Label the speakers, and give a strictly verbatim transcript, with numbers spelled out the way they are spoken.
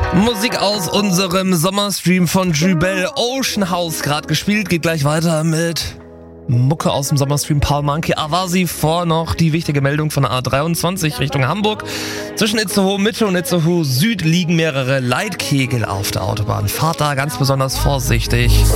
Speaker 1: Musik aus unserem Sommerstream von Jubel, Ocean House gerade gespielt, geht gleich weiter mit Mucke aus dem Sommerstream, Paul Monkey, Avasi, vor noch die wichtige Meldung von der A dreiundzwanzig Richtung Hamburg. Zwischen Itzehoe Mitte und Itzehoe Süd liegen mehrere Leitkegel auf der Autobahn. Fahrt da ganz besonders vorsichtig.